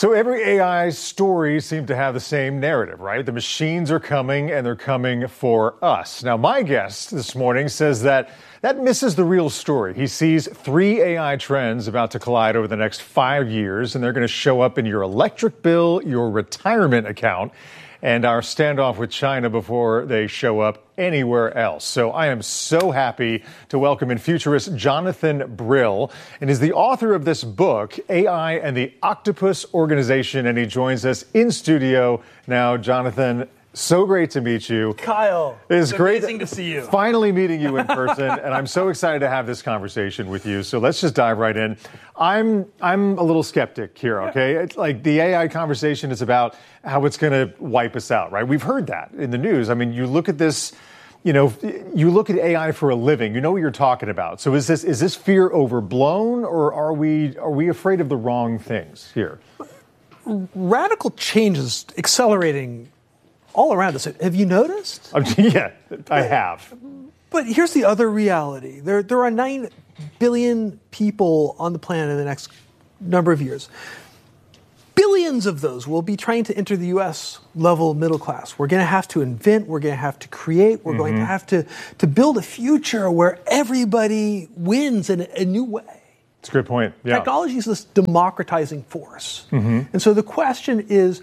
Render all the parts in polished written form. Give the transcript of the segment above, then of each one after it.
So every AI story seems to have the same narrative, right? The machines are coming and they're coming for us. Now, my guest this morning says that misses the real story. He sees 3 AI trends about to collide over the next 5 years, and they're going to show up in your electric bill, your retirement account, and our standoff with China before they show up anywhere else. So I am so happy to welcome in futurist Jonathan Brill, and is the author of this book, AI and the Octopus Organization, and he joins us in studio now. Jonathan, so great to meet you. Kyle, it's great amazing to see you. Finally meeting you in person, and I'm so excited to have this conversation with you. So let's just dive right in. I'm a little skeptic here, okay? It's like the AI conversation is about how it's going to wipe us out, right? We've heard that in the news. I mean, you look at this, you look at AI for a living. You know what you're talking about. So is this fear overblown, or are we afraid of the wrong things here? Radical change is accelerating all around us. Have you noticed? Yeah, I have. But here's the other reality. There are 9 billion people on the planet in the next number of years. Billions of those will be trying to enter the U.S. level middle class. We're going to have to invent. We're going to have to create. We're going to have to build a future where everybody wins in a new way. That's a good point. Yeah. Technology is this democratizing force. And so the question is,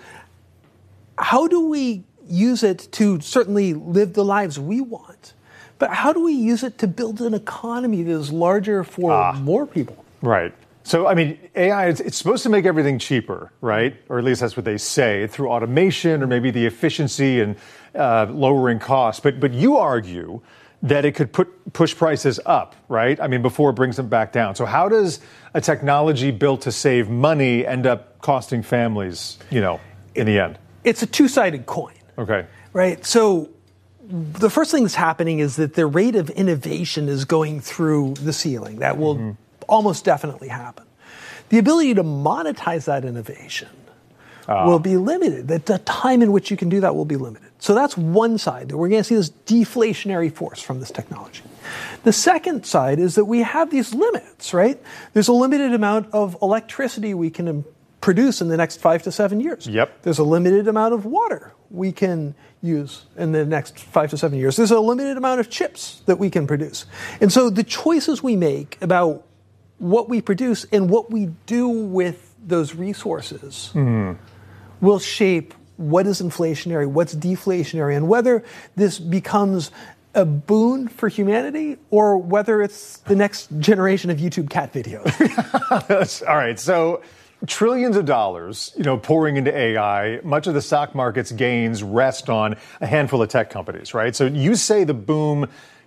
how do we use it to certainly live the lives we want, but how do we use it to build an economy that is larger for more people? Right. So, I mean, AI, it's supposed to make everything cheaper, right? Or at least that's what they say, through automation or maybe the efficiency and lowering costs. But you argue that it could push prices up, right? I mean, before it brings them back down. So how does a technology built to save money end up costing families, in the end? It's a two-sided coin. Okay. Right. So the first thing that's happening is that the rate of innovation is going through the ceiling. That will almost definitely happen. The ability to monetize that innovation will be limited. The time in which you can do that will be limited. So that's one side. We're going to see this deflationary force from this technology. The second side is that we have these limits, right? There's a limited amount of electricity we can produce in the next 5 to 7 years. Yep. There's a limited amount of water we can use in the next 5 to 7 years. There's a limited amount of chips that we can produce. And so the choices we make about what we produce and what we do with those resources will shape what is inflationary, what's deflationary, and whether this becomes a boon for humanity or whether it's the next generation of YouTube cat videos. All right. So trillions of dollars, pouring into AI. Much of the stock market's gains rest on a handful of tech companies, right? So you say the boom,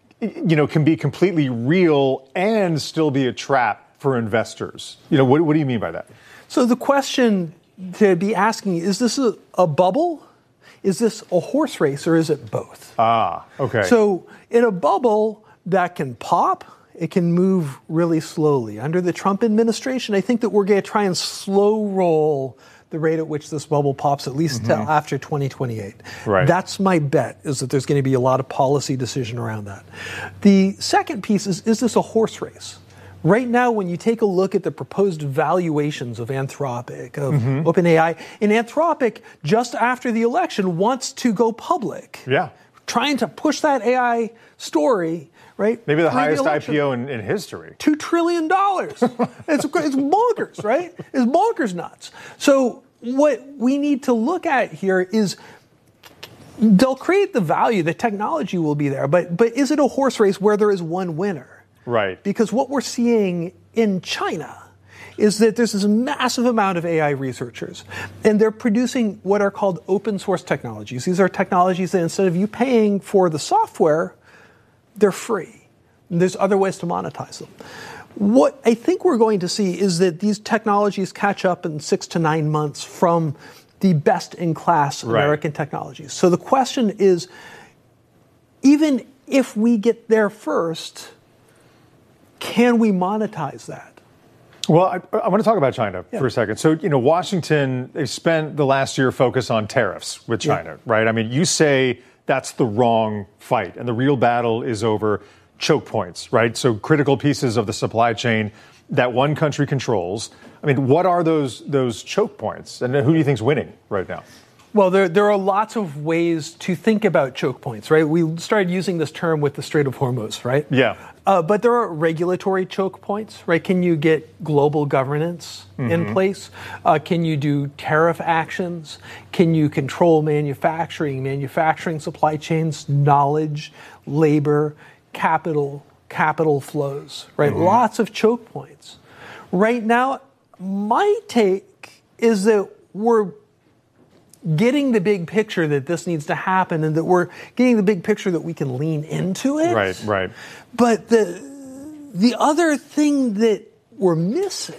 can be completely real and still be a trap for investors. What do you mean by that? So the question to be asking, is this a bubble? Is this a horse race, or is it both? Okay. So in a bubble that can pop, it can move really slowly. Under the Trump administration, I think that we're going to try and slow roll the rate at which this bubble pops, at least till after 2028. Right. That's my bet, is that there's going to be a lot of policy decision around that. The second piece is this a horse race? Right now, when you take a look at the proposed valuations of Anthropic, of OpenAI, and Anthropic, just after the election, wants to go public. Yeah. Trying to push that AI story, right? Maybe the highest IPO in history. $2 trillion. It's bonkers, right? It's bonkers nuts. So what we need to look at here is they'll create the value, the technology will be there, but is it a horse race where there is one winner? Right. Because what we're seeing in China is that there's this massive amount of AI researchers, and they're producing what are called open source technologies. These are technologies that instead of you paying for the software, they're free. And there's other ways to monetize them. What I think we're going to see is that these technologies catch up in 6 to 9 months from the best-in-class American technologies. So the question is, even if we get there first, can we monetize that? Well, I want to talk about China for a second. So, Washington, they spent the last year focused on tariffs with China, right? I mean, you say that's the wrong fight, and the real battle is over choke points, right? So critical pieces of the supply chain that one country controls. I mean, what are those choke points? And who do you think's winning right now? Well, there are lots of ways to think about choke points, right? We started using this term with the Strait of Hormuz, right? Yeah. But there are regulatory choke points, right? Can you get global governance in place? Can you do tariff actions? Can you control manufacturing supply chains, knowledge, labor, capital flows, right? Lots of choke points. Right now, my take is that we're getting the big picture that this needs to happen and that we're getting the big picture that we can lean into it. Right. But the other thing that we're missing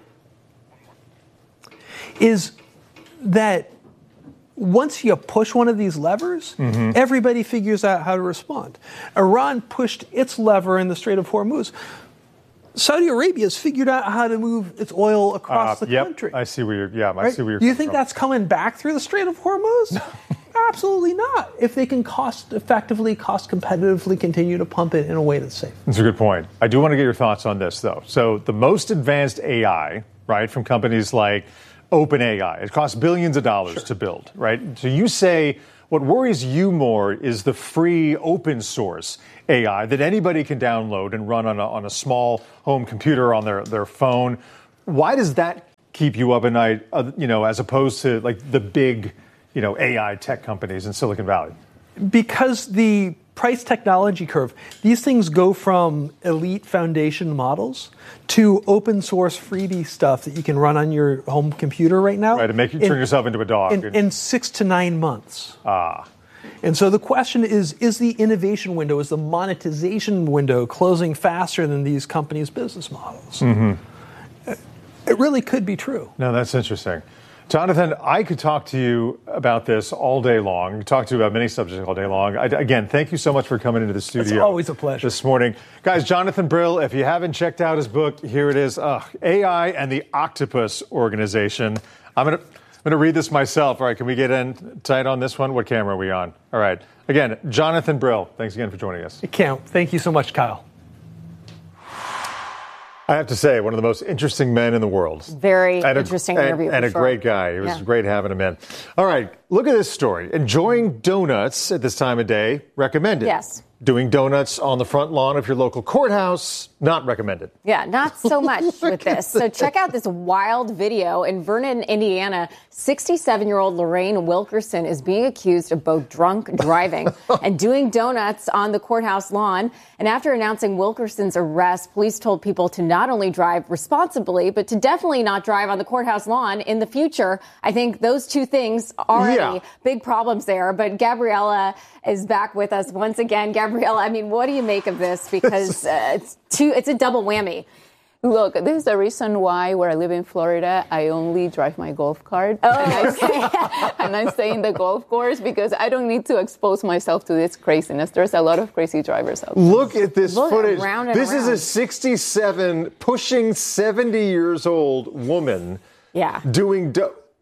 is that once you push one of these levers, everybody figures out how to respond. Iran pushed its lever in the Strait of Hormuz. Saudi Arabia has figured out how to move its oil across the country. I see where you're. I see where you're. Do you think that's coming back through the Strait of Hormuz? Absolutely not. If they can cost competitively continue to pump it in a way that's safe. That's a good point. I do want to get your thoughts on this, though. So the most advanced AI, right, from companies like OpenAI, it costs billions of dollars to build, right? So you say what worries you more is the free open source AI that anybody can download and run on a small home computer on their phone. Why does that keep you up at night, as opposed to like the big, AI tech companies in Silicon Valley? Because the price technology curve, these things go from elite foundation models to open source freebie stuff that you can run on your home computer right now. Right, and turn yourself into a dog. In 6 to 9 months. And so the question is the innovation window, is the monetization window closing faster than these companies' business models? It really could be true. No, that's interesting. Jonathan, I could talk to you about this all day long. Talk to you about many subjects all day long. Again, thank you so much for coming into the studio. It's always a pleasure. This morning. Guys, Jonathan Brill, if you haven't checked out his book, here it is, AI and the Octopus Organization. I'm going to read this myself. All right, can we get in tight on this one? What camera are we on? All right. Again, Jonathan Brill, thanks again for joining us. Thank you so much, Kyle. I have to say, one of the most interesting men in the world. Very interesting interview. And a great guy. It was great having him in. All right, look at this story. Enjoying donuts at this time of day, recommended. Yes. Doing donuts on the front lawn of your local courthouse, not recommended. Yeah, not so much with this. So check out this wild video. In Vernon, Indiana, 67-year-old Lorraine Wilkerson is being accused of both drunk driving and doing donuts on the courthouse lawn. And after announcing Wilkerson's arrest, police told people to not only drive responsibly, but to definitely not drive on the courthouse lawn in the future. I think those two things are big problems there. But Gabriella is back with us once again. Gabriella, I mean, what do you make of this? Because it's a double whammy. Look, this is the reason why where I live in Florida, I only drive my golf cart. And I stay in the golf course because I don't need to expose myself to this craziness. There's a lot of crazy drivers out there. Look at this footage. This is around. a 67, pushing 70 years old woman doing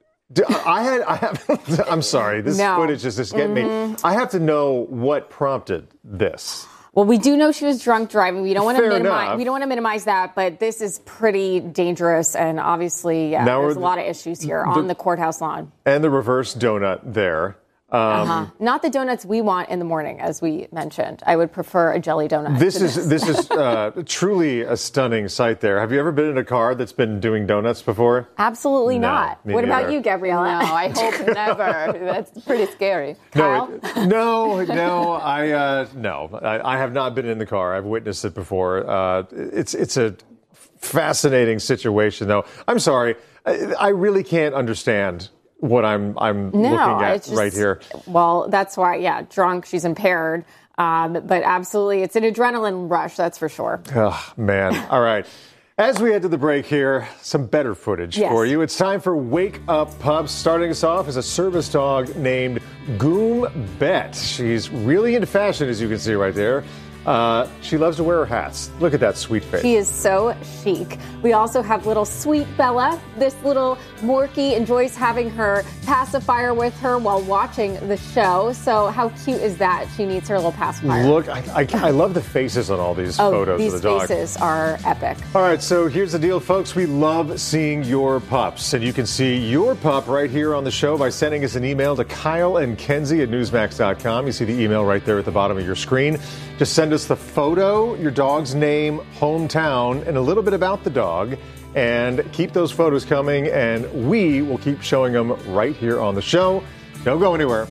I'm sorry. This footage is just getting me. I have to know what prompted this. Well, we do know she was drunk driving. We don't want to minimize that, but this is pretty dangerous, and obviously, there's a lot of issues here on the courthouse lawn. And the reverse donut there. Not the donuts we want in the morning, as we mentioned. I would prefer a jelly donut. This is truly a stunning sight there. Have you ever been in a car that's been doing donuts before? Absolutely not. What about you, Gabriella? No, I hope never. That's pretty scary. Kyle? I have not been in the car. I've witnessed it before. It's a fascinating situation, though. I'm sorry. I really can't understand what I'm looking at right here. Well, that's why, drunk, she's impaired. But absolutely, it's an adrenaline rush, that's for sure. Oh, man. All right. As we head to the break here, some better footage for you. It's time for Wake Up Pups. Starting us off is a service dog named Goom Bet. She's really into fashion, as you can see right there. She loves to wear her hats. Look at that sweet face. She is so chic. We also have little sweet Bella. This little Morkie enjoys having her pacifier with her while watching the show. So how cute is that? She needs her little pacifier. Look, I love the faces on all these photos of the dog. These faces are epic. All right, so here's the deal, folks. We love seeing your pups, and you can see your pup right here on the show by sending us an email to Kyle and Kenzie at Newsmax.com. You see the email right there at the bottom of your screen. Just send us the photo, your dog's name, hometown, and a little bit about the dog. And keep those photos coming, and we will keep showing them right here on the show. Don't go anywhere.